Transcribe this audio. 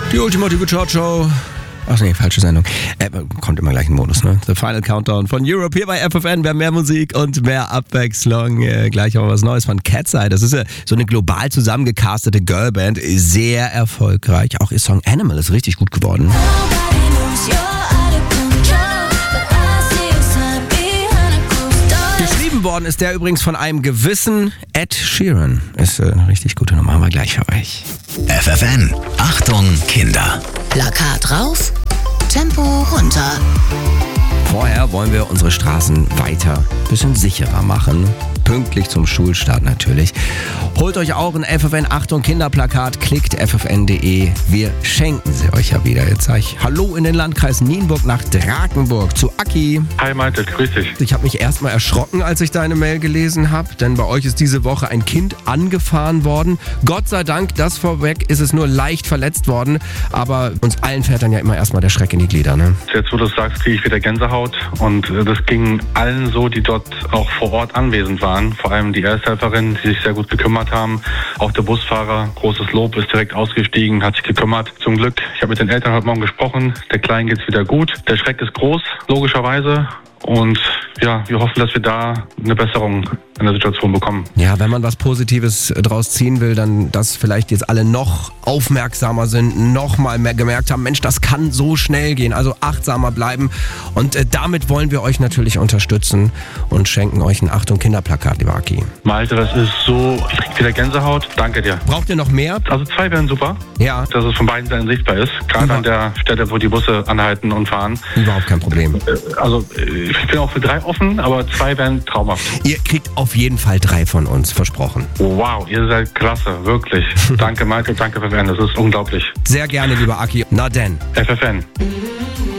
Die ultimative Chart-Show. Ach nee, falsche Sendung. Kommt immer gleich ein Modus, ne? The Final Countdown von Europe hier bei FFN. Wir haben mehr Musik und mehr Abwechslung. Gleich auch was Neues von Cat's Eye. Das ist ja so eine global zusammengecastete Girlband. Sehr erfolgreich. Auch ihr Song Animal ist richtig gut geworden. Geschrieben worden ist der übrigens von einem gewissen Ed Sheeran. Ist eine richtig gute Nummer, haben wir gleich für euch. FFN, Achtung Kinder. Plakat rauf, Tempo runter. Vorher wollen wir unsere Straßen weiter ein bisschen sicherer machen. Pünktlich zum Schulstart natürlich. Holt euch auch ein FFN Achtung Kinderplakat, klickt ffn.de. Wir schenken sie euch ja wieder. Jetzt sage ich Hallo in den Landkreis Nienburg nach Drakenburg zu Aki. Hi Malte, grüß dich. Ich habe mich erstmal erschrocken, als ich deine Mail gelesen habe, denn bei euch ist diese Woche ein Kind angefahren worden. Gott sei Dank, das vorweg, ist es nur leicht verletzt worden, aber uns allen fährt dann ja immer erstmal der Schreck in die Glieder, ne? Jetzt, wo du es sagst, kriege ich wieder Gänsehaut und das ging allen so, die dort auch vor Ort anwesend waren. Vor allem die Ersthelferin, die sich sehr gut gekümmert haben. Auch der Busfahrer, großes Lob, ist direkt ausgestiegen, hat sich gekümmert. Zum Glück, ich habe mit den Eltern heute Morgen gesprochen, der Kleinen geht's wieder gut. Der Schreck ist groß, logischerweise. Und ja, wir hoffen, dass wir da eine Besserung in der Situation bekommen. Ja, wenn man was Positives draus ziehen will, dann, dass vielleicht jetzt alle noch aufmerksamer sind, noch mal mehr gemerkt haben, Mensch, das kann so schnell gehen, also achtsamer bleiben. Und damit wollen wir euch natürlich unterstützen und schenken euch ein Achtung Kinderplakat, lieber Aki. Malte, das ist so, ich krieg wieder Gänsehaut. Danke dir. Braucht ihr noch mehr? Also 2 wären super, Ja, dass es von beiden Seiten sichtbar ist. Gerade an der Stelle, wo die Busse anhalten und fahren. überhaupt kein Problem. Also ich bin auch für 3 offen, aber 2 wären traumhaft. Ihr kriegt auf jeden Fall 3 von uns, versprochen. Wow, ihr seid klasse, wirklich. Danke Malte, danke FFN, das ist unglaublich. Sehr gerne, lieber Aki. Na denn. FFN.